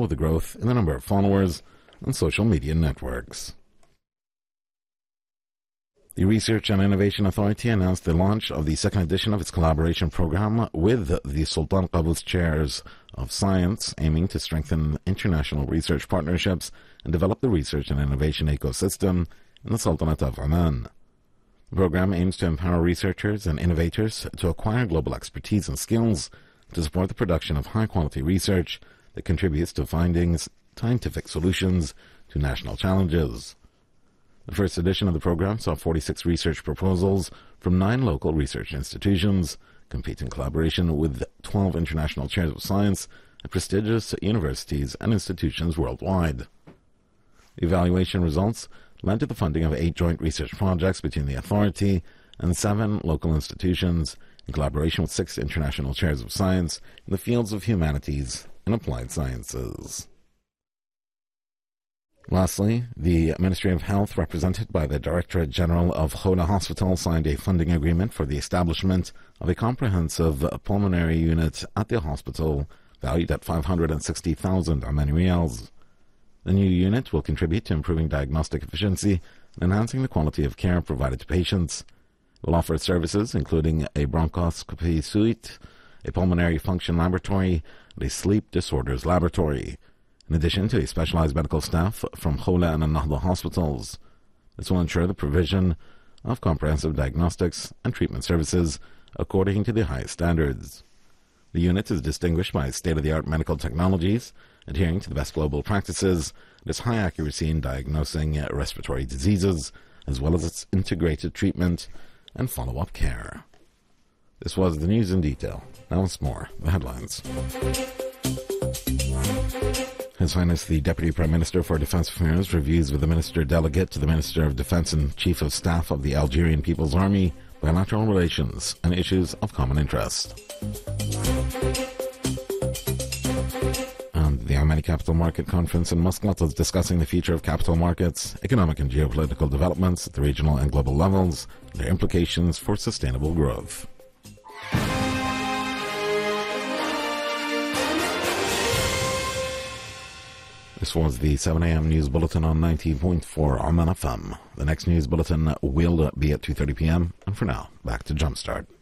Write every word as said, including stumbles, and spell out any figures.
with the growth in the number of followers on social media networks. The Research and Innovation Authority announced the launch of the second edition of its collaboration program with the Sultan Qaboos Chairs of Science, aiming to strengthen international research partnerships and develop the research and innovation ecosystem in the Sultanate of Oman. The program aims to empower researchers and innovators to acquire global expertise and skills to support the production of high-quality research that contributes to findings, scientific solutions to national challenges. The first edition of the program saw forty-six research proposals from nine local research institutions compete in collaboration with twelve international chairs of science at prestigious universities and institutions worldwide. The evaluation results led to the funding of eight joint research projects between the authority and seven local institutions in collaboration with six international chairs of science in the fields of humanities and applied sciences. Lastly, the Ministry of Health, represented by the Directorate General of Khola Hospital, signed a funding agreement for the establishment of a comprehensive pulmonary unit at the hospital valued at five hundred sixty thousand Omani Riyals. The new unit will contribute to improving diagnostic efficiency and enhancing the quality of care provided to patients. It will offer services including a bronchoscopy suite, a pulmonary function laboratory, and a sleep disorders laboratory, in addition to a specialized medical staff from Khola and Al-Nahda hospitals. This will ensure the provision of comprehensive diagnostics and treatment services according to the highest standards. The unit is distinguished by its state-of-the-art medical technologies, adhering to the best global practices, and its high accuracy in diagnosing respiratory diseases, as well as its integrated treatment and follow-up care. This was the news in detail. Now once more, the headlines. His Highness the Deputy Prime Minister for Defense Affairs reviews with the Minister Delegate to the Minister of Defense and Chief of Staff of the Algerian People's Army bilateral relations and issues of common interest. And the Omani Capital Market Conference in Muscat is discussing the future of capital markets, economic and geopolitical developments at the regional and global levels, and their implications for sustainable growth. This was the seven a.m. News Bulletin on ninety point four Oman F M. The next news bulletin will be at two thirty p.m. And for now, back to Jumpstart.